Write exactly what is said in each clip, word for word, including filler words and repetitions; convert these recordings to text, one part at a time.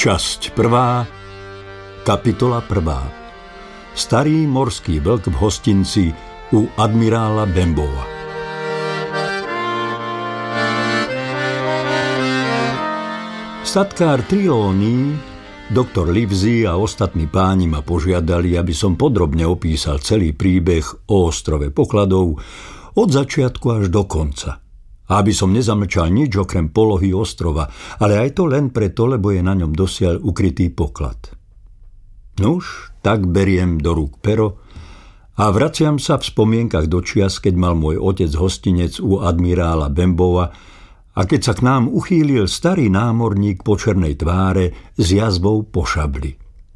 Časť prvá, kapitola prvá. Starý morský vlk v hostinci u admirála Benbowa. Statkár Trelawney, doktor Livesey a ostatní páni ma požiadali, aby som podrobne opísal celý príbeh o ostrove pokladov od začiatku až do konca. A aby som nezamlčal nič okrem polohy ostrova, ale aj to len preto, lebo je na ňom dosiaľ ukrytý poklad. Nuž, tak beriem do rúk pero a vraciam sa v spomienkach do čias, keď mal môj otec hostinec u admirála Benbowa a keď sa k nám uchýlil starý námorník po černej tváre s jazvou po šabli.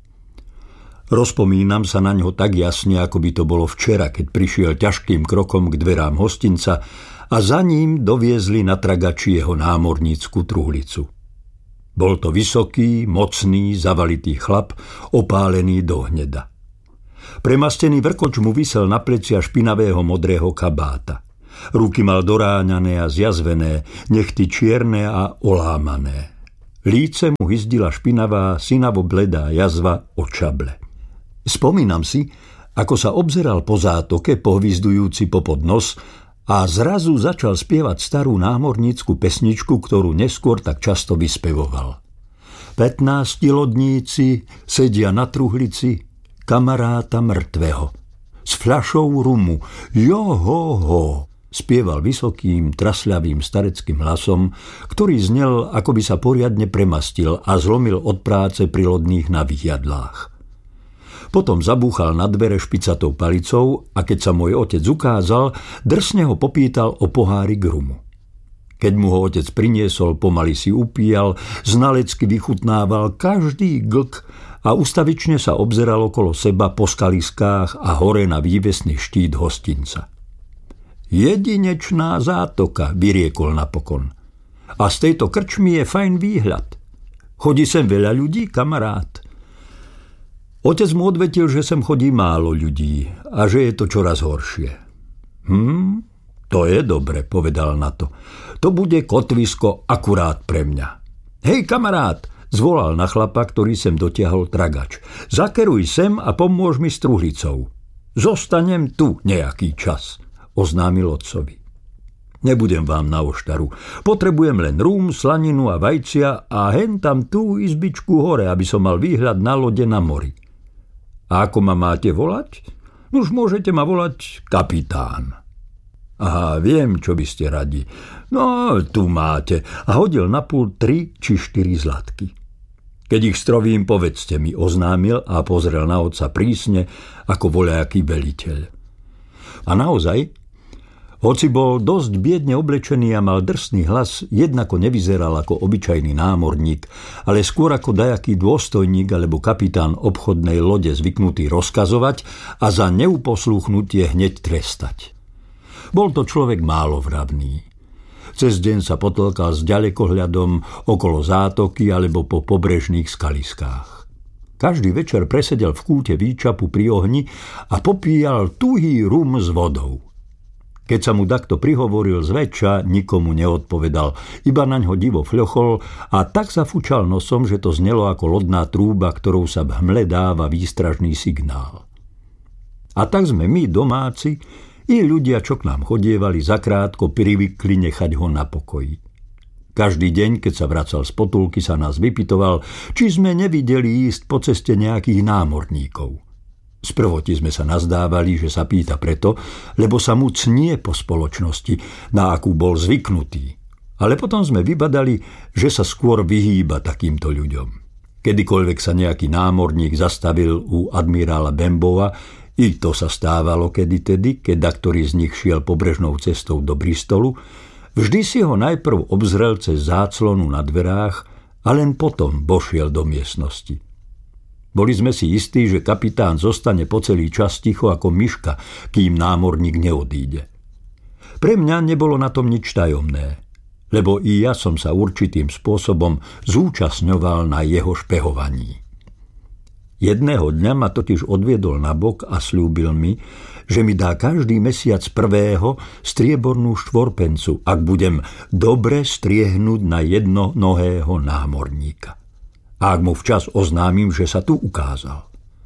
Rozpomínam sa na ňo tak jasne, ako by to bolo včera, keď prišiel ťažkým krokom k dverám hostinca a za ním doviezli na tragači jeho námornícku truhlicu. Bol to vysoký, mocný, zavalitý chlap, opálený do hneda. Premastený vrkoč mu visel na plecia špinavého modrého kabáta. Ruky mal doráňané a zjazvené, nechty čierne a olámané. Líce mu hyzdila špinavá, sinavo bledá jazva od šable. Spomínam si, ako sa obzeral po zátoke, pohvizdujúci popod nos, a zrazu začal spievať starú námornícku pesničku, ktorú neskôr tak často vyspevoval. Pätnácti lodníci sedia na truhlici kamaráta mŕtvého. S fľašou rumu, johoho, spieval vysokým, trasľavým stareckým hlasom, ktorý znel, ako by sa poriadne premastil a zlomil od práce pri lodných navyjadlách. Potom zabúchal na dvere špicatou palicou a keď sa môj otec ukázal, drsne ho popýtal o pohárik rumu. Keď mu ho otec priniesol, pomaly si upíjal, znalecky vychutnával každý glk a ustavične sa obzeral okolo seba po skaliskách a hore na vývesný štít hostinca. Jedinečná zátoka, vyriekol napokon. A z tejto krčmy je fajn výhľad. Chodí sem veľa ľudí, kamarát? Otec mu odvetil, že sem chodí málo ľudí a že je to čoraz horšie. Hm, to je dobre, povedal na to. To bude kotvisko akurát pre mňa. Hej, kamarát, zvolal na chlapa, ktorý sem dotiahol tragač. Zakeruj sem a pomôž mi s truhlicou. Zostanem tu nejaký čas, oznámil otcovi. Nebudem vám na oštaru. Potrebujem len rúm, slaninu a vajcia a hen tam tú izbičku hore, aby som mal výhľad na lode na mori. A ako ma máte volať? Už môžete ma volať kapitán. Aha, viem, čo by ste radi. No, tu máte. A hodil na pult tri či štyri zlatky. Keď ich strovím, povedzte mi, oznámil a pozrel na otca prísne, ako voľaký veliteľ. A naozaj, hoci bol dosť biedne oblečený a mal drsný hlas, jednako nevyzeral ako obyčajný námorník, ale skôr ako dajaký dôstojník alebo kapitán obchodnej lode zvyknutý rozkazovať a za neuposlúchnutie hneď trestať. Bol to človek málovravný. Cez deň sa potlkal s ďalekohľadom okolo zátoky alebo po pobrežných skaliskách. Každý večer presedel v kúte výčapu pri ohni a popíjal tuhý rum s vodou. Keď sa mu takto prihovoril zväčša, nikomu neodpovedal, iba naňho divo fľochol a tak zafúčal nosom, že to znelo ako lodná trúba, ktorou sa v hmle dáva výstražný signál. A tak sme my, domáci, i ľudia, čo k nám chodievali, zakrátko privykli nechať ho na pokoji. Každý deň, keď sa vracal z potulky, sa nás vypytoval, či sme nevideli ísť po ceste nejakých námorníkov. Sprvoti sme sa nazdávali, že sa pýta preto, lebo sa mu cnie po spoločnosti, na akú bol zvyknutý. Ale potom sme vybadali, že sa skôr vyhýba takýmto ľuďom. Kedykoľvek sa nejaký námorník zastavil u admirála Benbowa, i to sa stávalo kedytedy, keď daktorý z nich šiel pobrežnou cestou do Bristolu, vždy si ho najprv obzrel cez záclonu na dverách a len potom vošiel do miestnosti. Boli sme si istí, že kapitán zostane po celý čas ticho ako myška, kým námorník neodíde. Pre mňa nebolo na tom nič tajomné, lebo i ja som sa určitým spôsobom zúčastňoval na jeho špehovaní. Jedného dňa ma totiž odviedol na bok a sľúbil mi, že mi dá každý mesiac prvého striebornú štvorpencu, ak budem dobre striehnúť na jednonohého námorníka. a ak mu včas oznámim, že sa tu ukázal.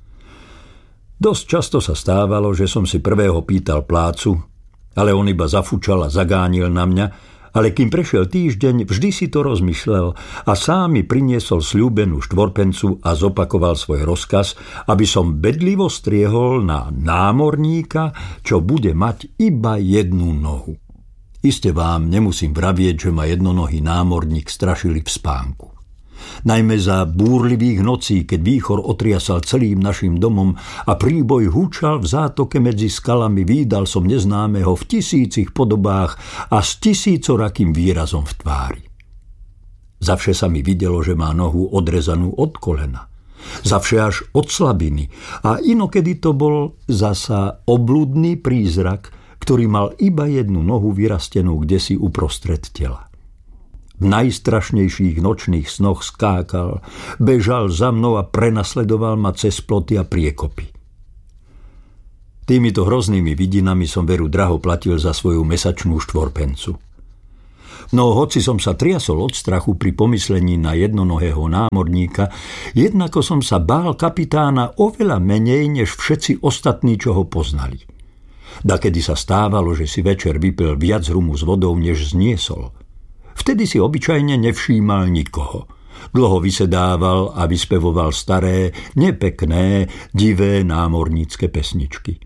Dosť často sa stávalo, že som si prvého pýtal plácu, ale on iba zafúčal a zagánil na mňa, ale kým prešiel týždeň, vždy si to rozmyslel a sám mi priniesol sľúbenú štvorpencu a zopakoval svoj rozkaz, aby som bedlivo striehol na námorníka, čo bude mať iba jednu nohu. Iste vám nemusím vravieť, že ma jednonohý námorník strašili v spánku. Najmä za búrlivých nocí, keď výchor otriasal celým našim domom a príboj húčal v zátoke medzi skalami, vídal som neznámeho v tisícich podobách a s tisícorakým výrazom v tvári. Zavše sa mi videlo, že má nohu odrezanú od kolena. Zavše až od slabiny a inokedy to bol zasa obludný prízrak, ktorý mal iba jednu nohu vyrastenú kdesi uprostred tela. V najstrašnejších nočných snoch skákal, bežal za mnou a prenasledoval ma cez ploty a priekopy. Týmito hroznými vidinami som veru draho platil za svoju mesačnú štvorpencu. No hoci som sa triasol od strachu pri pomyslení na jednonohého námorníka, jednako som sa bál kapitána oveľa menej než všetci ostatní, čo ho poznali. Dakedy sa stávalo, že si večer vypil viac rumu s vodou, než zniesol. Vtedy si obyčajne nevšímal nikoho. Dlho vysedával a vyspevoval staré, nepekné, divé námornícke pesničky.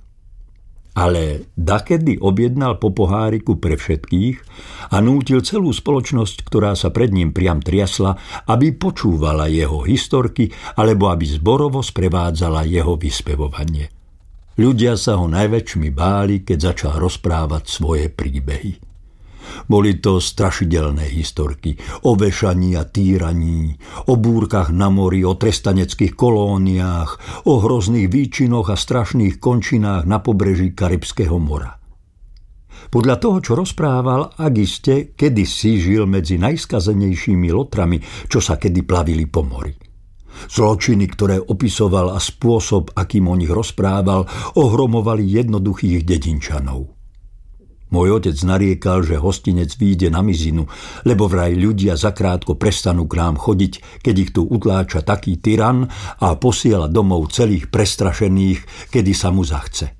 Ale dakedy objednal po poháriku pre všetkých a nútil celú spoločnosť, ktorá sa pred ním priam triasla, aby počúvala jeho historky alebo aby zborovo sprevádzala jeho vyspevovanie. Ľudia sa ho najväčšmi báli, keď začal rozprávať svoje príbehy. Boli to strašidelné historky o vešaní a týraní, o búrkach na mori, o trestaneckých kolóniách, o hrozných výčinoch a strašných končinách na pobreží Karibského mora. Podľa toho, čo rozprával, ak iste kedysi žil medzi najskazenejšími lotrami, čo sa kedy plavili po mori. Zločiny, ktoré opisoval a spôsob, akým o nich rozprával, ohromovali jednoduchých dedinčanov. Môj otec nariekal, že hostinec vyjde na mizinu, lebo vraj ľudia zakrátko prestanú k nám chodiť, keď ich tu utláča taký tyran a posiela domov celých prestrašených, kedy sa mu zachce.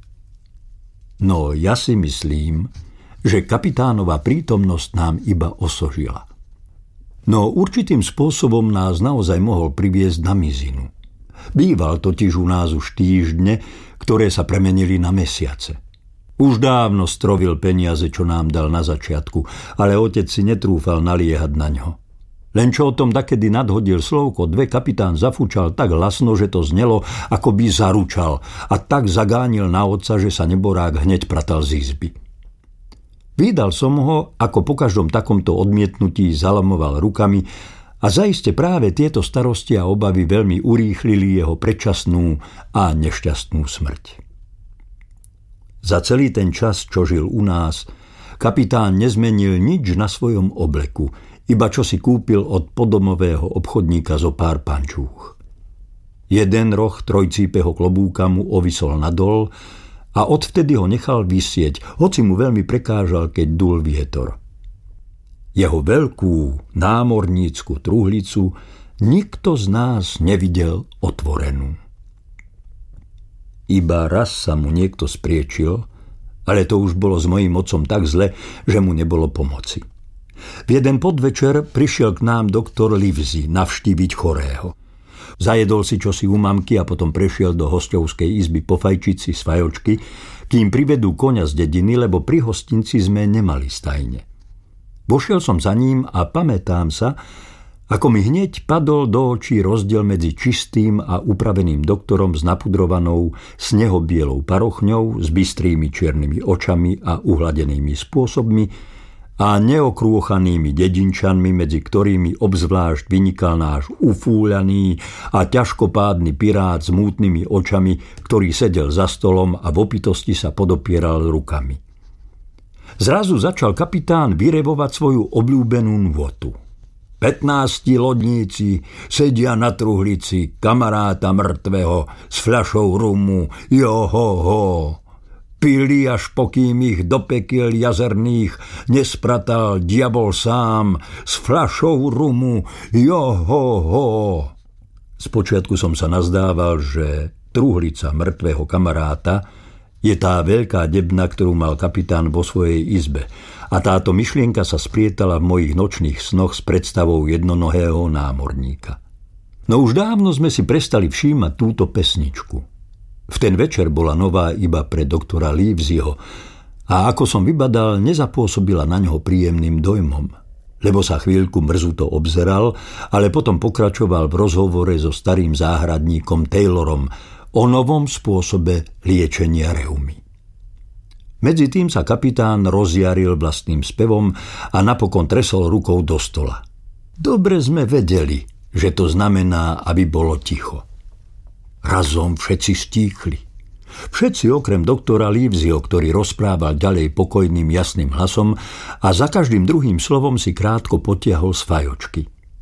No ja si myslím, že kapitánova prítomnosť nám iba osožila. No určitým spôsobom nás naozaj mohol priviesť na mizinu. Býval totiž u nás už týždne, ktoré sa premenili na mesiace. Už dávno strovil peniaze, čo nám dal na začiatku, ale otec si netrúfal naliehať na ňo. Len čo o tom dakedy nadhodil slovko dve, kapitán zafúčal tak hlasno, že to znelo, ako by zaručal, a tak zagánil na otca, že sa neborák hneď pratal z izby. Vídal som ho, ako po každom takomto odmietnutí zalamoval rukami a zaiste práve tieto starosti a obavy veľmi urýchlili jeho predčasnú a nešťastnú smrť. Za celý ten čas, čo žil u nás, kapitán nezmenil nič na svojom obleku, iba čo si kúpil od podomového obchodníka zo pár pančúch. Jeden roh trojcípeho klobúka mu ovisol nadol a odvtedy ho nechal visieť, hoci mu veľmi prekážal, keď dul vietor. Jeho veľkú námornícku truhlicu nikto z nás nevidel otvorenú. Iba raz sa mu niekto spriečil, ale to už bolo s mojím otcom tak zle, že mu nebolo pomoci. V jeden podvečer prišiel k nám doktor Livesey navštíviť chorého. Zajedol si čosi u mamky a potom prešiel do hosťovskej izby pofajčiť si svajočky, kým privedú koňa z dediny, lebo pri hostinci sme nemali stajne. Vošiel som za ním a pamätám sa, ako mi hneď padol do očí rozdiel medzi čistým a upraveným doktorom s napudrovanou snehobielou parochňou, s bystrými čiernymi očami a uhladenými spôsobmi a neokrôchanými dedinčanmi, medzi ktorými obzvlášť vynikal náš ufúľaný a ťažkopádny pirát s mútnymi očami, ktorý sedel za stolom a v opitosti sa podopieral rukami. Zrazu začal kapitán vyrevovať svoju obľúbenú nôtu. Pätnácti lodníci sedia na truhlici kamaráta mŕtvého s fľašou rumu, johoho. Pili až pokým ich do pekiel jazerných nespratal diabol sám s fľašou rumu, johoho. Spočiatku som sa nazdával, že truhlica mŕtvého kamaráta je tá veľká debna, ktorú mal kapitán vo svojej izbe. A táto myšlienka sa sprietala v mojich nočných snoch s predstavou jednonohého námorníka. No už dávno sme si prestali všímať túto pesničku. V ten večer bola nová iba pre doktora Liveseyho a ako som vybadal, nezapôsobila na ňoho príjemným dojmom, lebo sa chvíľku mrzuto obzeral, ale potom pokračoval v rozhovore so starým záhradníkom Taylorom o novom spôsobe liečenia reumy. Medzi tým sa kapitán rozjaril vlastným spevom a napokon tresol rukou do stola. Dobre sme vedeli, že to znamená, aby bolo ticho. Razom všetci stíchli. Všetci okrem doktora Liveseyho, ktorý rozprával ďalej pokojným jasným hlasom a za každým druhým slovom si krátko potiahol z fajočky.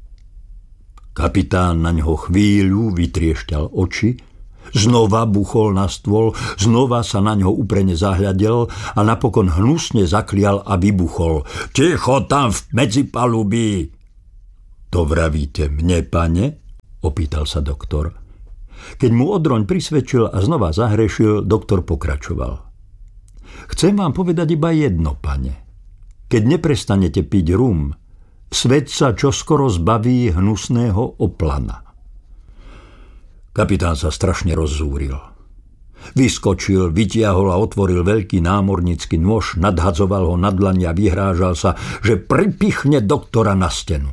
Kapitán na ňoho chvíľu vytriešťal oči, znova buchol na stôl, znova sa na ňo uprene zahľadel a napokon hnusne zaklial a vybuchol. Ticho tam v medzipalubí! To vravíte mne, pane? Opýtal sa doktor. Keď mu odroň prisvedčil a znova zahrešil, doktor pokračoval. Chcem vám povedať iba jedno, pane. Keď neprestanete piť rum, svet sa čoskoro zbaví hnusného oplana. Kapitán sa strašne rozzúril. Vyskočil, vytiahol a otvoril veľký námornícky nôž, nadhadzoval ho na dlani a vyhrážal sa, že pripichne doktora na stenu.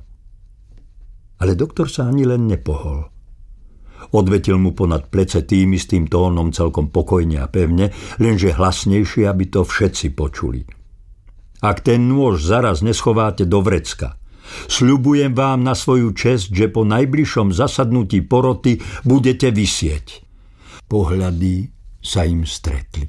Ale doktor sa ani len nepohol. Odvetil mu ponad plece tým istým tónom celkom pokojne a pevne, lenže hlasnejšie, aby to všetci počuli. Ak ten nôž zaraz neschováte do vrecka, sľubujem vám na svoju česť, že po najbližšom zasadnutí poroty budete visieť. Pohľady sa im stretli.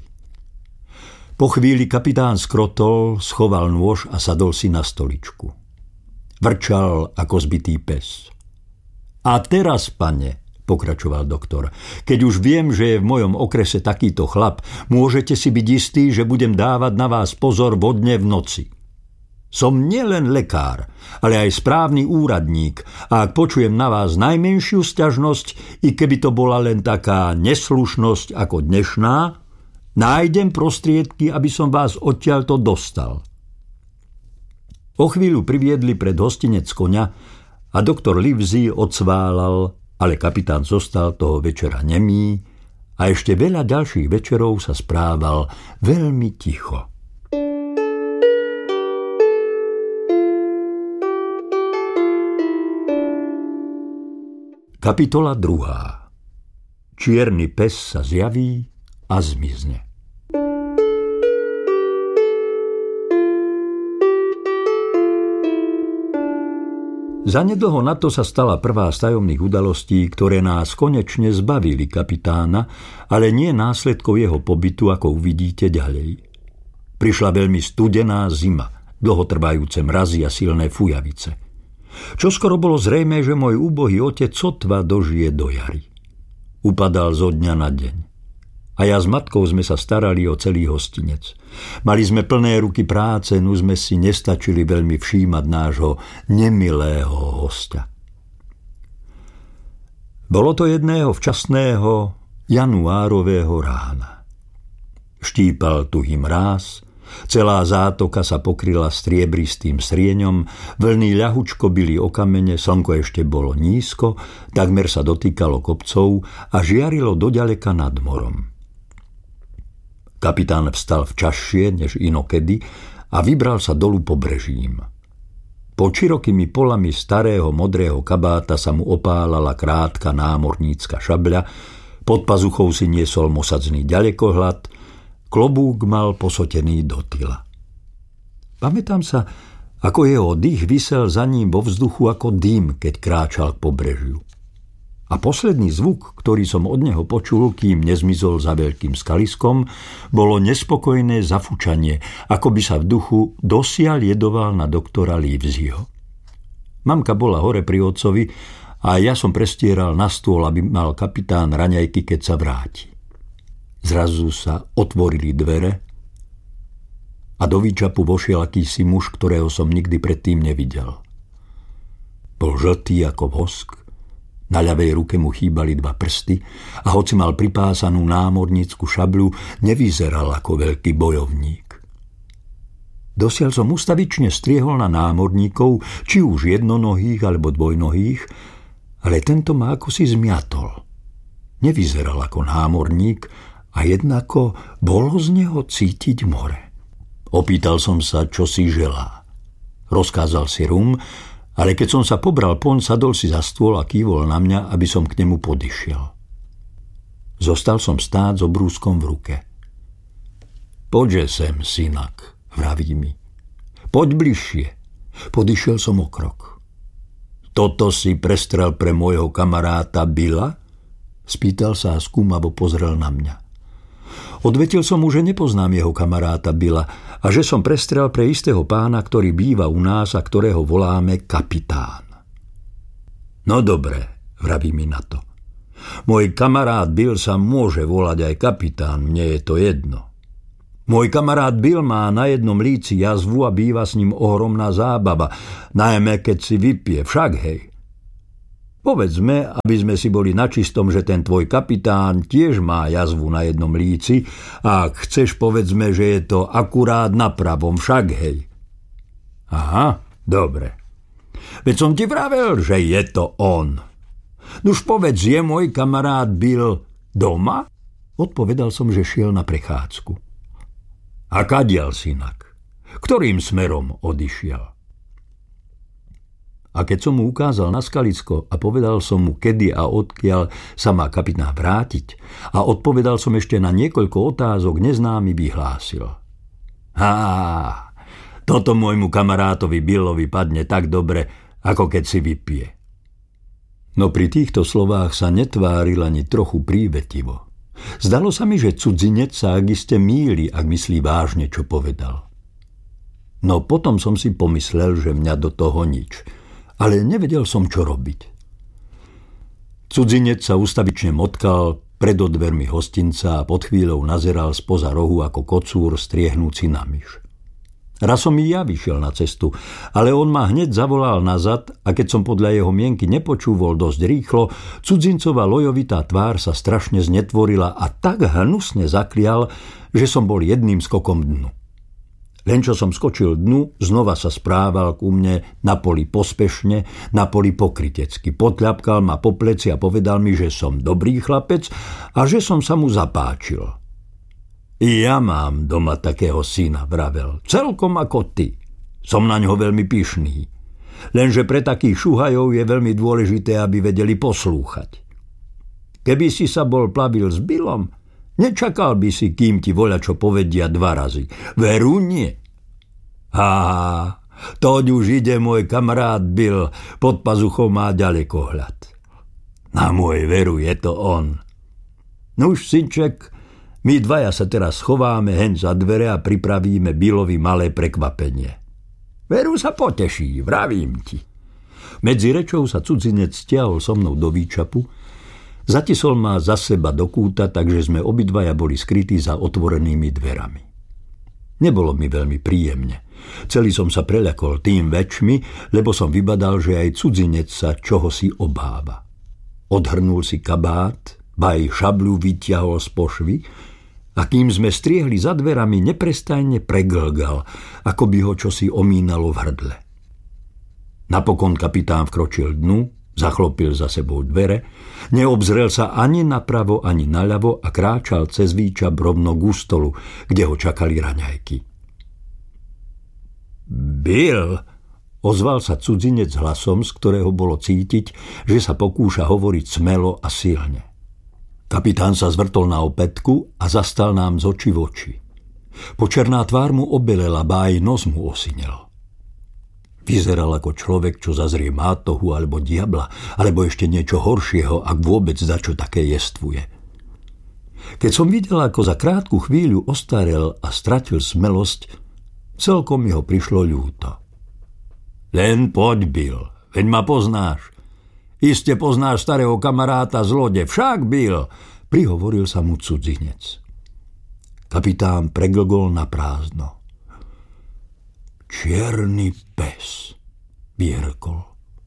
Po chvíli kapitán skrotol, schoval nôž a sadol si na stoličku. Vrčal ako zbitý pes. A teraz, pane, pokračoval doktor, keď už viem, že je v mojom okrese takýto chlap, môžete si byť istí, že budem dávať na vás pozor vodne v noci. Som nielen lekár, ale aj správny úradník a ak počujem na vás najmenšiu sťažnosť, i keby to bola len taká neslušnosť ako dnešná, nájdem prostriedky, aby som vás odtiaľto dostal. O chvíľu priviedli pred hostinec koňa a doktor Livesey odsválal, ale kapitán zostal toho večera nemý a ešte veľa ďalších večerov sa správal veľmi ticho. Kapitola druhá. Čierny pes sa zjaví a zmizne. Zanedlho na to sa stala prvá z tajomných udalostí, ktoré nás konečne zbavili kapitána, ale nie následkov jeho pobytu, ako uvidíte ďalej. Prišla veľmi studená zima, dlhotrvajúce mrazy a silné fujavice. Čoskoro bolo zrejmé, že môj úbohý otec sotva dožije do jary. Upadal zo dňa na deň. A ja s matkou sme sa starali o celý hostinec. Mali sme plné ruky práce, no sme si nestačili veľmi všímať nášho nemilého hostia. Bolo to jedného včasného januárového rána. Štípal tuhý mráz, celá zátoka sa pokryla striebristým srieňom, vlny ľahučko bili o kamene, slnko ešte bolo nízko, takmer sa dotýkalo kopcov a žiarilo doďaleka nad morom. Kapitán vstal včasšie než inokedy a vybral sa dolu pobrežím. Pod širokými polami starého modrého kabáta sa mu opálala krátka námornícka šabľa, pod pazuchou si niesol mosadzný ďalekohľad, klobúk mal posotený do tyla. Pamätám sa, ako jeho dých visel za ním vo vzduchu ako dým, keď kráčal k pobrežiu. A posledný zvuk, ktorý som od neho počul, kým nezmizol za veľkým skaliskom, bolo nespokojné zafučanie, ako by sa v duchu dosiaľ jedoval na doktora Liveseyho. Mamka bola hore pri otcovi a ja som prestieral na stôl, aby mal kapitán raňajky, keď sa vráti. Zrazu sa otvorili dvere a do výčapu vošiel akýsi muž, ktorého som nikdy predtým nevidel. Bol žltý ako vosk, Na ľavej ruke mu chýbali dva prsty a hoci mal pripásanú námornícku šabľu, nevyzeral ako veľký bojovník. Dosiaľ som ustavične striehol na námorníkov, či už jednonohých alebo dvojnohých, ale tento ma ako si zmiatol. Nevyzeral ako námorník a jednako bolo z neho cítiť more. Opýtal som sa, čo si želá. Rozkázal si rum, ale keď som sa pobral poň, sadol si za stôl a kývol na mňa, aby som k nemu podišiel. Zostal som stáť s obrúskom v ruke. Poďže sem, synak, vraví mi. Poď bližšie. Podišiel som o krok. Toto si prestrel pre môjho kamaráta Billa? Spýtal sa a skúmavo pozrel na mňa. Odvetil som mu, že nepoznám jeho kamaráta Billa a že som prestrel pre istého pána, ktorý býva u nás a ktorého voláme kapitán. No dobre, vraví mi na to. Môj kamarát Bill sa môže volať aj kapitán, mne je to jedno. Môj kamarát Bill má na jednom líci jazvu a býva s ním ohromná zábava, najmä keď si vypije, však hej. Povedzme, aby sme si boli načistom, že ten tvoj kapitán tiež má jazvu na jednom líci a ak chceš, povedzme, že je to akurát na pravom, však hej. Aha, dobre. Veď som ti vravel, že je to on. Nuž povedz, je môj kamarát Bill doma? Odpovedal som, že šiel na prechádzku. A kadiaľ, synak? Ktorým smerom odišiel? A keď som mu ukázal na skalicko a povedal som mu, kedy a odkiaľ sa má kapitán vrátiť a odpovedal som ešte na niekoľko otázok, neznámy vyhlásil. Há, toto môjmu kamarátovi Billovi padne tak dobre, ako keď si vypije. No pri týchto slovách sa netváril ani trochu prívetivo. Zdalo sa mi, že cudzinec sa ak iste mýli, ak myslí vážne, čo povedal. No potom som si pomyslel, že mňa do toho nič. Ale nevedel som, čo robiť. Cudzinec sa ustavične motkal pred dvermi hostinca a pod chvíľou nazeral spoza rohu ako kocúr striehnúci na myš. Raz som i ja vyšiel na cestu, ale on ma hneď zavolal nazad a keď som podľa jeho mienky nepočúval dosť rýchlo, cudzincová lojovitá tvár sa strašne znetvorila a tak hnusne zaklial, že som bol jedným skokom dnu. Len čo som skočil dnu, znova sa správal ku mne na poli pospešne, na poli pokrytecky. Potľapkal ma po pleci a povedal mi, že som dobrý chlapec a že som sa mu zapáčil. I ja mám doma takého syna, vravel, celkom ako ty. Som na ňo veľmi pyšný. Lenže pre takých šuhajov je veľmi dôležité, aby vedeli poslúchať. Keby si sa bol plavil s Billom, nečakal by si, kým ti voľačo povedia dva razy. Veru nie. Á, toď už ide môj kamarát Bill, pod pazuchou má ďalekohľad. Na môj veru je to on. Nuž, synček, my dvaja sa teraz schováme hen za dvere a pripravíme Billovi malé prekvapenie. Veru sa poteší, vravím ti. Medzi rečou sa cudzinec stiahol so mnou do výčapu, zatisol ma za seba do kúta, takže sme obidvaja boli skrytí za otvorenými dverami. Nebolo mi veľmi príjemne. Celý som sa preľakol tým väčšmi, lebo som vybadal, že aj cudzinec sa čohosi obáva. Odhrnul si kabát, ba aj šabľu vyťahol z pošvy a kým sme striehli za dverami, neprestajne preglgal, ako by ho čosi omínalo v hrdle. Napokon kapitán vkročil dnu, zachlopil za sebou dvere, neobzrel sa ani napravo, ani naľavo a kráčal cez výčap rovno k stolu, kde ho čakali raňajky. Bill, ozval sa cudzinec hlasom, z ktorého bolo cítiť, že sa pokúša hovoriť smelo a silne. Kapitán sa zvrtol na opätku a zastal nám z očí v oči. Počerná tvár mu obelela, ba aj nos mu osinel. Vyzeral ako človek, čo zazrie mátohu alebo diabla, alebo ešte niečo horšieho, ak vôbec dačo také jestvuje. Keď som videl, ako za krátku chvíľu ostarel a stratil smelosť, celkom mi ho prišlo ľúto. Len poď, Bill, veď ma poznáš. Iste poznáš starého kamaráta z lode, však, Bill, prihovoril sa mu cudzinec. Kapitán preglgol na prázdno. Čierny pes, vyhrkol.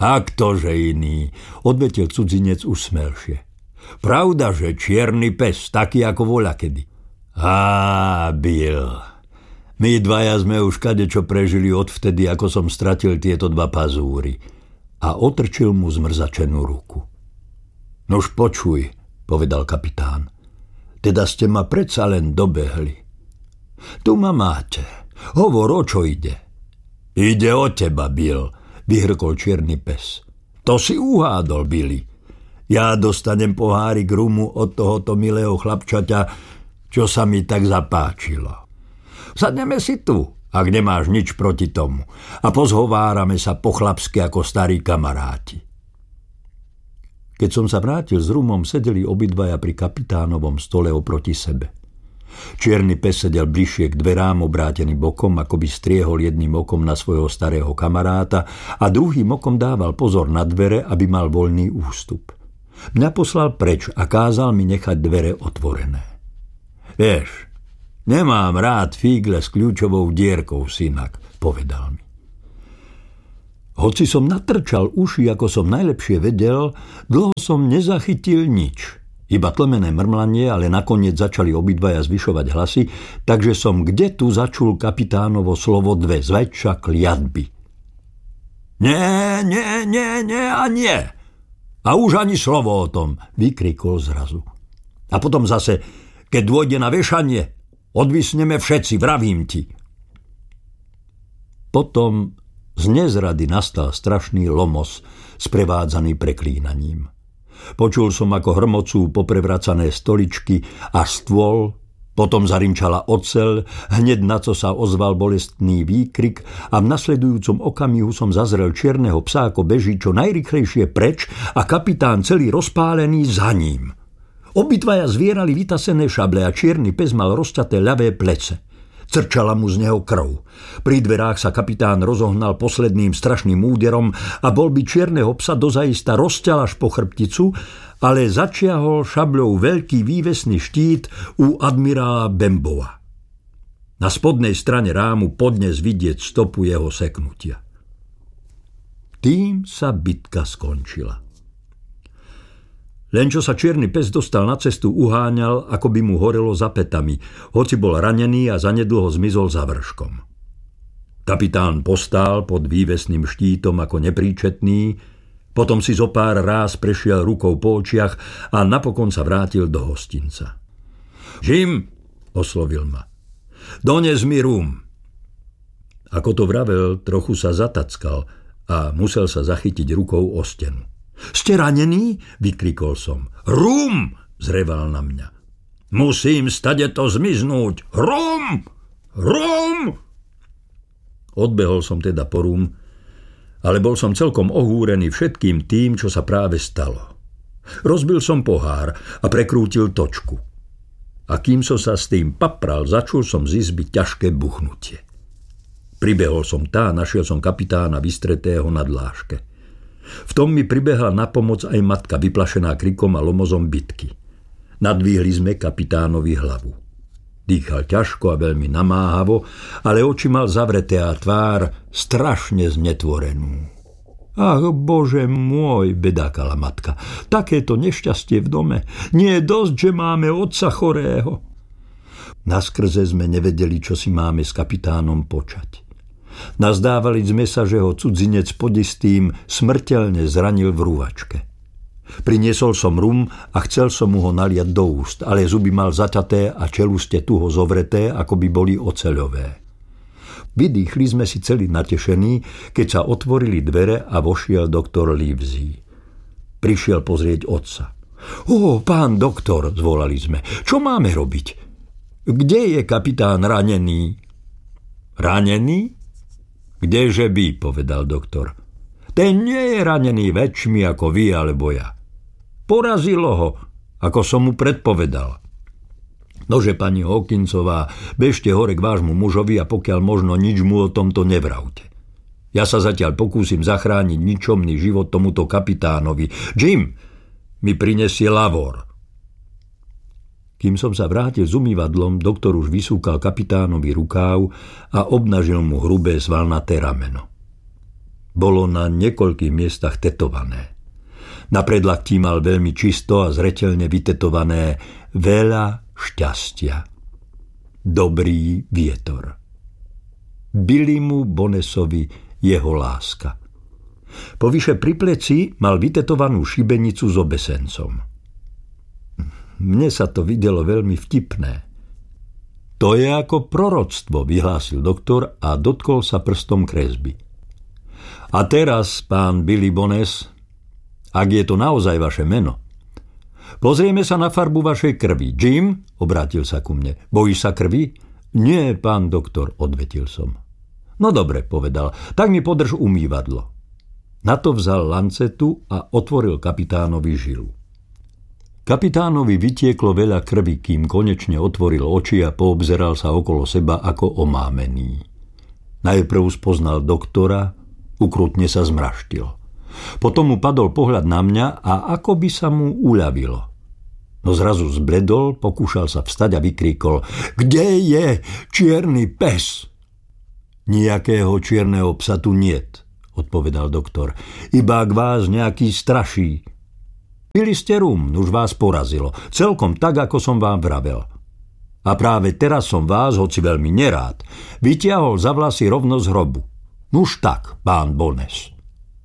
A ktože iný, odvetil cudzinec usmelšie. Pravda, že čierny pes, taký ako voľakedy. Á, Bill, my dvaja sme už kadečo prežili odvtedy, ako som stratil tieto dva pazúry. A otrčil mu zmrzačenú ruku. Nož počuj, povedal kapitán, teda ste ma predsa len dobehli. Tu ma máte, hovor, o čo ide? Ide o teba, Bill, vyhrkol čierny pes. To si uhádol, Billy. Ja dostanem pohárik rumu od tohoto milého chlapčaťa, čo sa mi tak zapáčilo. Sadneme si tu, ak nemáš nič proti tomu, a pozhovárame sa po chlapsky ako starí kamaráti. Keď som sa vrátil s rumom, sedeli obidvaja pri kapitánovom stole oproti sebe. Čierny pes sedel bližšie k dverám, obrátený bokom, ako by striehol jedným okom na svojho starého kamaráta a druhým okom dával pozor na dvere, aby mal voľný ústup. Mňa poslal preč a kázal mi nechať dvere otvorené. Vieš, nemám rád fígle s kľúčovou dierkou, synak, povedal mi. Hoci som natrčal uši, ako som najlepšie vedel, dlho som nezachytil nič. Iba tlmené mrmlanie, ale nakoniec začali obidvaja zvyšovať hlasy, takže som kde tu začul kapitánovo slovo dve, zväčša kliatby. Nie, nie, nie, nie a nie. A už ani slovo o tom, vykrikol zrazu. A potom zase, keď dôjde na vešanie, odvisneme všetci, vravím ti. Potom z nezrady nastal strašný lomos, sprevádzaný preklínaním. Počul som, ako hrmocú poprevracané stoličky a stôl, potom zarinčala oceľ, hneď na co sa ozval bolestný výkrik a v nasledujúcom okamihu som zazrel čierneho psa, ako beží čo najrýchlejšie preč a kapitán celý rozpálený za ním. Obidvaja zvierali vytasené šable a čierny pes mal rozťaté ľavé plece. Crčala mu z neho krv. Pri dverách sa kapitán rozohnal posledným strašným úderom a bol by čierneho psa dozaista rozťal až po chrbticu, ale začiahol šabľou veľký vývesný štít u admirála Bembova. Na spodnej strane rámu podnes vidieť stopu jeho seknutia. Tým sa bitka skončila. Len čo sa čierny pes dostal na cestu, uháňal, ako by mu horelo za pätami, hoci bol ranený a zanedlho zmizol za vrškom. Kapitán postál pod vývesným štítom ako nepríčetný, potom si zo pár ráz prešiel rukou po očiach a napokon sa vrátil do hostinca. Jim, oslovil ma, dones mi rum. Ako to vravel, trochu sa zatackal a musel sa zachytiť rukou o stenu. Ste ranení? Vykrikol som. Rum! Zreval na mňa. Musím stade to zmiznúť. Rum! Rum! Odbehol som teda po rum, ale bol som celkom ohúrený všetkým tým, čo sa práve stalo. Rozbil som pohár a prekrútil točku. A kým som sa s tým papral, začul som z izby ťažké buchnutie. Pribehol som tá, našiel som kapitána vystretého na dláške. V tom mi pribehla na pomoc aj matka, vyplašená krikom a lomozom bitky. Nadvihli sme kapitánovi hlavu. Dýchal ťažko a veľmi namáhavo, ale oči mal zavreté a tvár strašne znetvorenú. Ach, Bože môj, bedákala matka, takéto nešťastie v dome. Nie je dosť, že máme otca chorého. Naskrze sme nevedeli, čo si máme s kapitánom počať. Nazdávali sme sa, že ho cudzinec podistým smrteľne zranil v rúvačke. Priniesol som rum a chcel som mu ho naliať do úst, ale zuby mal zaťaté a čeluste tuho zovreté, ako by boli oceľové. Vydýchli sme si celý natešení, keď sa otvorili dvere a vošiel doktor Livesey. Prišiel pozrieť otca. Ó, pán doktor, zvolali sme, čo máme robiť? Kde je kapitán ranený? Ranený? Kdeže by, povedal doktor. Ten nie je ranený väčšmi ako vy alebo ja. Porazilo ho, ako som mu predpovedal. Nože, pani Hawkinsová, bežte hore k vášmu mužovi a pokiaľ možno nič mu o tomto nevravte. Ja sa zatiaľ pokúsim zachrániť ničomný život tomuto kapitánovi. Jim mi prinesie lavor. Kým som sa vrátil s umývadlom, doktor už vysúkal kapitánovi rukáv a obnažil mu hrubé svalnaté rameno. Bolo na niekoľkých miestach tetované. Na predlaktí mal veľmi čisto a zreteľne vytetované veľa šťastia. Dobrý vietor. Billymu Bonesovi jeho láska. Povyše pri pleci mal vytetovanú šibenicu s obesencom. Mne sa to videlo veľmi vtipné. To je ako proroctvo, vyhlásil doktor a dotkol sa prstom kresby. A teraz, pán Billy Bones, ak je to naozaj vaše meno, pozrieme sa na farbu vašej krvi. Jim, obrátil sa ku mne, bojíš sa krvi? Nie, pán doktor, odvetil som. No dobre, povedal, tak mi podrž umývadlo. Na to vzal lancetu a otvoril kapitánovi žilu. Kapitánovi vytieklo veľa krvi, kým konečne otvoril oči a poobzeral sa okolo seba ako omámený. Najprv spoznal doktora, ukrutne sa zmraštil. Potom mu padol pohľad na mňa a ako by sa mu uľavilo. No zrazu zbledol, pokúšal sa vstať a vykríkol: Kde je čierny pes? Nijakého čierneho psa tu niet, odpovedal doktor. Iba ak vás nejaký straší. Pili ste rum, už vás porazilo. Celkom tak, ako som vám vravel. A práve teraz som vás, hoci veľmi nerád, vytiahol za vlasy rovno z hrobu. Nuž tak, pán Bones.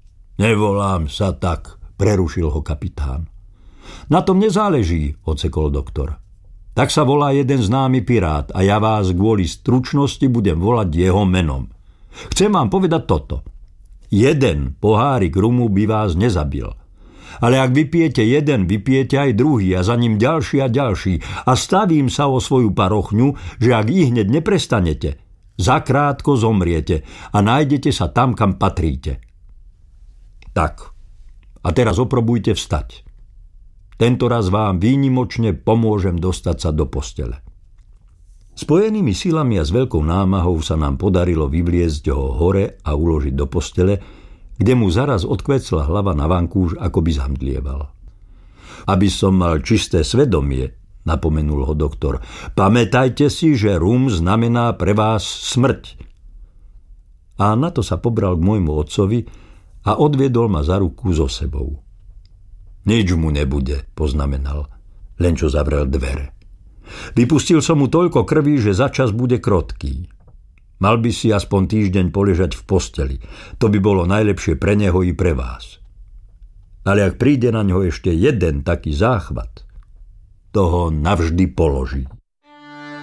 Nevolám sa tak, prerušil ho kapitán. Na tom nezáleží, odsekol doktor. Tak sa volá jeden známy pirát a ja vás kvôli stručnosti budem volať jeho menom. Chcem vám povedať toto. Jeden pohárik rumu by vás nezabil. Ale ak vypijete jeden, vypijete aj druhý a za ním ďalší a ďalší. A stavím sa o svoju parochňu, že ak ich hneď neprestanete, zakrátko zomriete a nájdete sa tam, kam patríte. Tak, a teraz oprobujte vstať. Tento raz vám výnimočne pomôžem dostať sa do postele. Spojenými silami a s veľkou námahou sa nám podarilo vyvliezť ho hore a uložiť do postele, kde mu zaraz odkvecla hlava na vankúš, ako by zamdlieval. Aby som mal čisté svedomie, napomenul ho doktor, pamätajte si, že rum znamená pre vás smrť. A na to sa pobral k môjmu otcovi a odviedol ma za ruku so sebou. Nič mu nebude, poznamenal, len čo zavrel dvere. Vypustil som mu toľko krví, že začas bude krotký. Mal by si aspoň týždeň poležať v posteli. To by bolo najlepšie pre neho i pre vás. Ale ak príde na ňo ešte jeden taký záchvat, toho navždy položí.